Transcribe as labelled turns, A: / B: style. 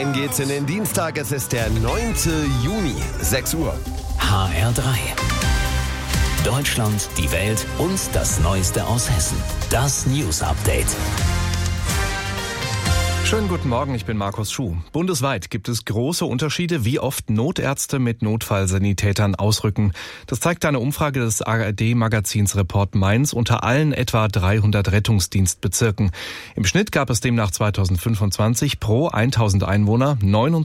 A: Rein geht's in den Dienstag. Es ist der 9. Juni, 6 Uhr.
B: HR3. Deutschland, die Welt und das Neueste aus Hessen. Das News Update.
C: Schönen guten Morgen, ich bin Markus Schuh. Bundesweit gibt es große Unterschiede, wie oft Notärzte mit Notfallsanitätern ausrücken. Das zeigt eine Umfrage des ARD-Magazins Report Mainz unter allen etwa 300 Rettungsdienstbezirken. Im Schnitt gab es demnach 2025 pro 1000 Einwohner 29